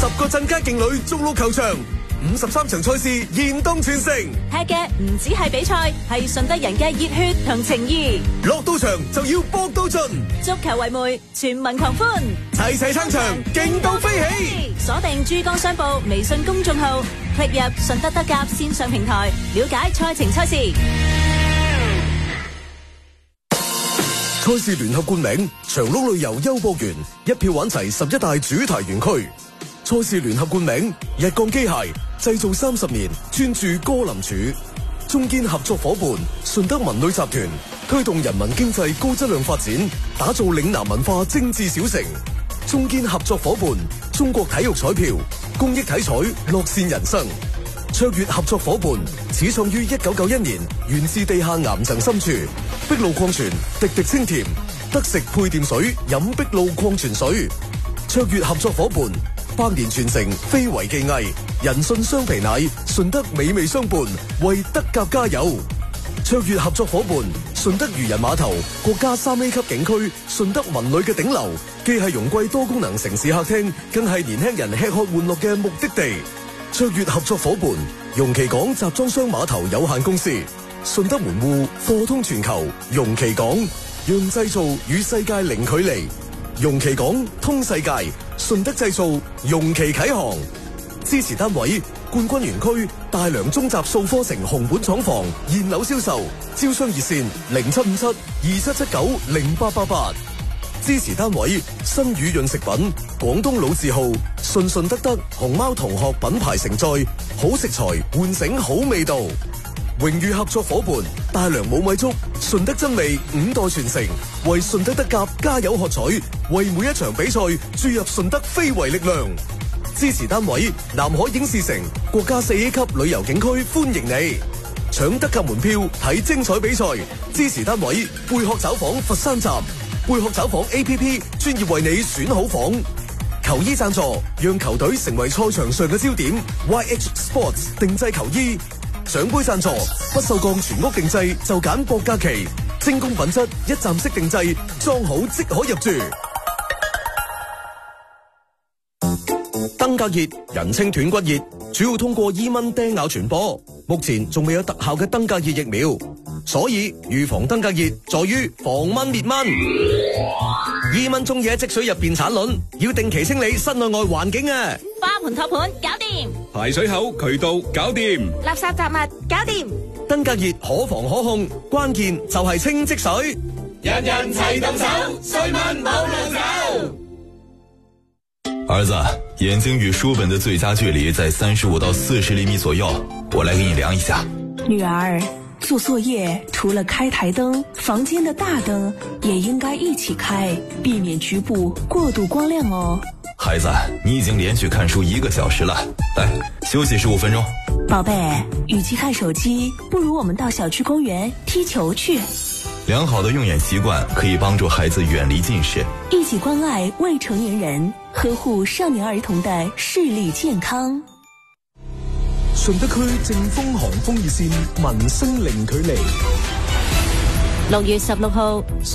10個鎮街勁旅逐鹿球場，53場賽事現當全城。 踢嘅唔止係比賽，係順德人嘅熱血同情義。 落到場就要搏到盡， 足球為媒，全民狂歡， 齊齊撐場，勁到飛起。 鎖定珠江商報微信公眾號，click入順德德甲線上平台，了解賽程賽事。 賽事聯合冠名長鹿旅遊優博園，一票玩齊11大主題園區。賽事聯合冠名日鋼機械，製造30年，專注歌林柱。中堅合作夥伴順德文旅集團，推動人民經濟高質量發展，打造嶺南文化精緻小城。中堅合作夥伴中國體育彩票，公益體彩，樂善人生。卓越合作夥伴始創於1991年，源自地下岩層深處。碧露礦泉，滴滴清甜，得食配電水，飲碧露礦泉水。卓越合作夥伴100年傳承，非遺技藝，人信雙皮奶，順德美味相伴，為德甲加油。卓越合作夥伴順德漁人碼頭，國家3A 級景區，順德文旅嘅頂流，既係容桂多功能城市客廳，更係年輕人吃喝玩樂嘅目的地。卓越合作夥伴容其港集裝箱碼頭有限公司，順德門戶貨通全球，容其港讓製造與世界零距離，容其港通世界，順德製造，容其啟航。支持單位冠軍園區大良中集數科城紅本廠房現樓銷售，招商熱線075727790888。支持單位新宇潤食品廣東老字號順順德德熊貓同學品牌承載，好食材喚醒好味道。榮譽合作夥伴大良冇米粥，順德真味5代傳承，為順德德甲加油喝彩，為每一場比賽注入順德非遺力量。支持單位南海影視城國家4A 級旅遊景區歡迎你，搶德甲門票睇精彩比賽。支持單位貝殼找房佛山站，貝殼找房 APP 專業為你選好房。球衣贊助讓球隊成為賽場上嘅焦點， YH Sports 定製球衣。獎杯贊助不鏽鋼全屋定製就揀博嘉祺，精工品質一站式定製，裝好即可入住。登革熱人稱斷骨熱，主要通過伊蚊叮咬傳播，目前仲未有特效嘅登革熱疫苗，所以預防登革熱在於防蚊滅蚊。伊蚊中意喺積水入邊產卵，要定期清理室內外環境啊！ 花盆托盤搞掂， 排水口渠道搞掂， 垃圾雜物搞掂。 登革熱可防可控，關鍵就係清積水。 人人齊動手，衰蚊冇路走。 兒子，眼睛與書本的最佳距離在35到40厘米左右，我來給你量一下。 女兒，做作業除了開台燈，房間的大燈也應該一起開，避免局部過度光亮哦。 孩子，你已經連續看書1個小時了，來休息15分鐘。 寶貝，與其看手機，不如我們到小區公園踢球去。 良好的用眼習慣可以幫助孩子遠離近視， 一起關愛未成年人，呵護少年兒童的視力健康。 順德區正風寒風熱線，民生零距離。 6月16號。